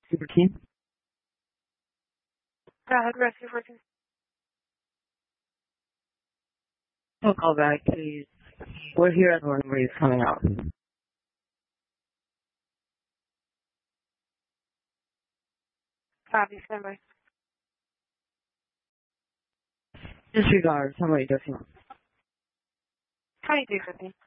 Super team? Go ahead, rescue 14. No call back, please. We're here at the one where he's coming out. Copy, stand by. Disregard, somebody different. 2250.